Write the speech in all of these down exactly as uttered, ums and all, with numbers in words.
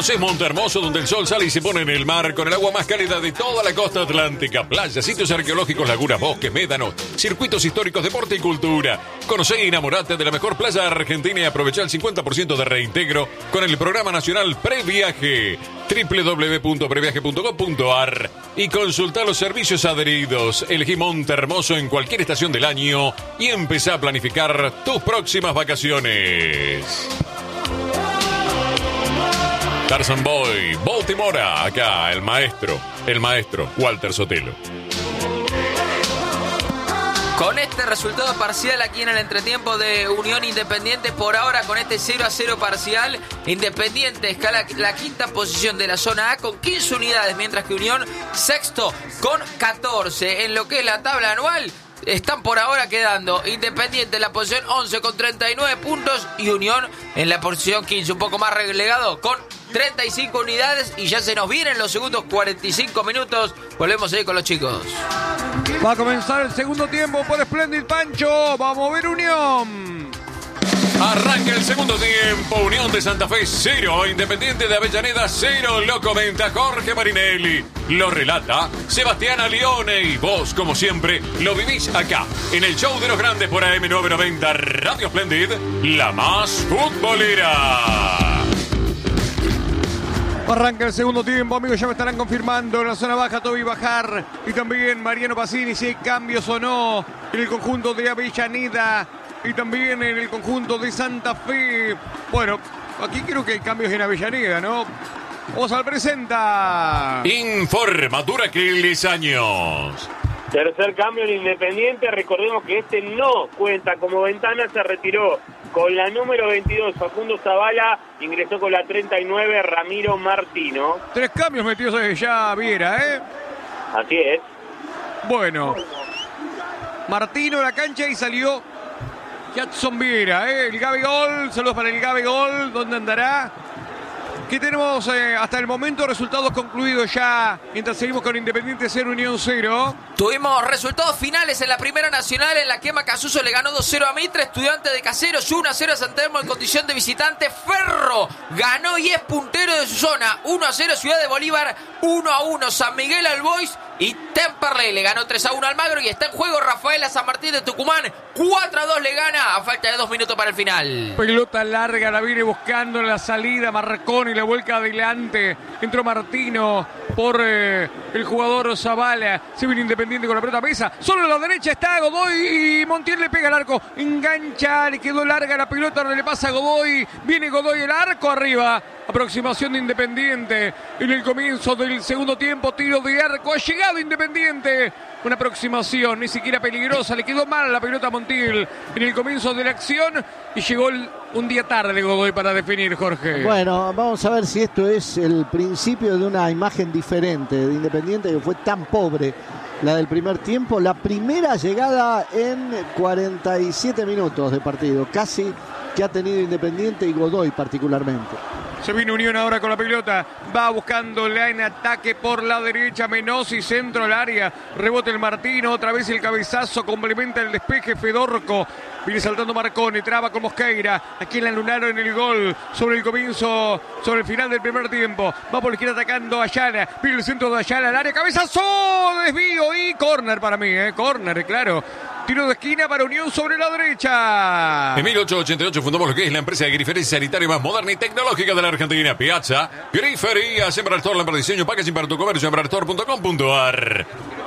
Conocés Montehermoso, donde el sol sale y se pone en el mar con el agua más cálida de toda la costa atlántica. Playas, sitios arqueológicos, lagunas, bosques, médanos, circuitos históricos, deporte y cultura. Conocé y enamorate de la mejor playa argentina y aprovechá el cincuenta por ciento de reintegro con el programa nacional Previaje. doble u doble u doble u punto previaje punto com punto a r y consultá los servicios adheridos. Elegí Montehermoso en cualquier estación del año y empezá a planificar tus próximas vacaciones. Tarzan Boy, Baltimora, acá el maestro, el maestro Walter Sotelo. Con este resultado parcial aquí en el entretiempo de Unión Independiente, por ahora con este cero a cero parcial, Independiente escala la quinta posición de la zona A con quince unidades, mientras que Unión sexto con catorce. En lo que es la tabla anual, están por ahora quedando Independiente en la posición once con treinta y nueve puntos y Unión en la posición quince, un poco más relegado, con treinta y cinco unidades. Y ya se nos vienen los segundos cuarenta y cinco minutos. Volvemos a ir con los chicos. Va a comenzar el segundo tiempo por Splendid Pancho. Vamos a ver Unión. Arranca el segundo tiempo. Unión de Santa Fe cero, Independiente de Avellaneda cero. Lo comenta Jorge Marinelli. Lo relata Sebastián Alione. Y vos, como siempre, lo vivís acá, en el show de los grandes por A M novecientos noventa Radio Splendid, la más futbolera. Arranca el segundo tiempo, amigos, ya me estarán confirmando en la zona baja Toby Bajar y también Mariano Pacini si hay cambios o no en el conjunto de Avellaneda y también en el conjunto de Santa Fe. Bueno, aquí creo que hay cambios en Avellaneda, ¿no? Osal presenta. Informa Duraqueles Años. Tercer cambio en Independiente, recordemos que este no cuenta como ventana, se retiró con la número veintidós Facundo Zavala, ingresó con la treinta y nueve Ramiro Martino. Tres cambios metidos ya Viera, ¿eh? Así es. Bueno, Martino en la cancha y salió Jadson Viera, ¿eh? El Gabigol, saludos para el Gabigol, ¿dónde andará? Aquí tenemos eh, hasta el momento resultados concluidos ya, mientras seguimos con Independiente cero, Unión cero. Tuvimos resultados finales en la Primera Nacional, en la que Macasuso le ganó dos cero a Mitre, Estudiantes de Caseros uno a cero a San Telmo en condición de visitante. Ferro ganó y es puntero de su zona, uno a cero Ciudad de Bolívar, uno a uno San Miguel al Boys y Temperley le ganó tres a uno al Magro y está en juego Rafaela San Martín de Tucumán, cuatro a dos le gana a falta de dos minutos para el final. Pelota larga, la viene buscando en la salida Marconi, la vuelca adelante, entró Martino por eh, el jugador Zavala, se viene Independiente con la pelota mesa, solo a la derecha está Godoy y Montiel le pega al arco, engancha, le quedó larga la pelota, no le pasa a Godoy, viene Godoy, el arco arriba, aproximación de Independiente en el comienzo del segundo tiempo, tiro de arco, ha llegado Independiente, una aproximación, ni siquiera peligrosa, le quedó mal la pelota a Montiel en el comienzo de la acción y llegó el, un día tarde Godoy para definir, Jorge. Bueno, vamos a ver si esto es el principio de una imagen diferente de Independiente, que fue tan pobre la del primer tiempo, la primera llegada en cuarenta y siete minutos de partido, casi que ha tenido Independiente y Godoy particularmente. Se viene Unión ahora con la pelota, va buscándola en ataque por la derecha, Menossi, centro al área, rebote el Martino, otra vez el cabezazo, complementa el despeje Fedorco, viene saltando Marconi, traba con Mosqueira, aquí la anularon el gol sobre el comienzo, sobre el final del primer tiempo, va por la izquierda atacando a Ayala, viene el centro de Ayala al área, cabezazo, desvío y córner para mí, eh, córner, claro. Tiro de esquina para Unión sobre la derecha. En mil ochocientos ochenta y ocho fundamos lo que es la empresa de grifería sanitaria más moderna y tecnológica de la Argentina. Piazza Grifería, Sembrar Store, lámpara de diseño, packaging para tu comercio, sembrar store punto com punto a r.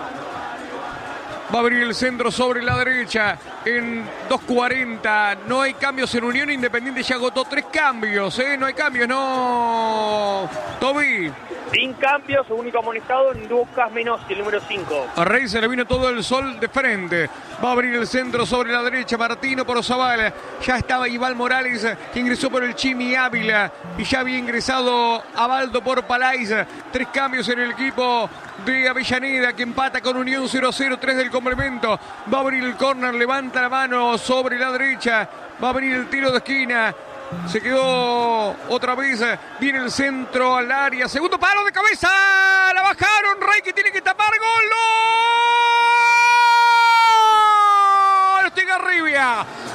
Va a abrir el centro sobre la derecha en dos cuarenta. No hay cambios en Unión. Independiente ya agotó tres cambios, ¿eh? No hay cambios, no. Toby. Sin cambios, único amonestado en Lucas Menossi, el número cinco. A Rey se le vino todo el sol de frente. Va a abrir el centro sobre la derecha. Martino por Zavala. Ya estaba Iván Morales, que ingresó por el Chimi Ávila. Y ya había ingresado Abaldo por Palais. Tres cambios en el equipo de Avellaneda, que empata con Unión cero a cero, tres del complemento. Va a abrir el córner, levanta la mano sobre la derecha. Va a venir el tiro de esquina. Se quedó otra vez, viene el centro al área, segundo palo de cabeza, la bajaron, Rey que tiene que tapar, gol, ¡no! Ortega Rivia,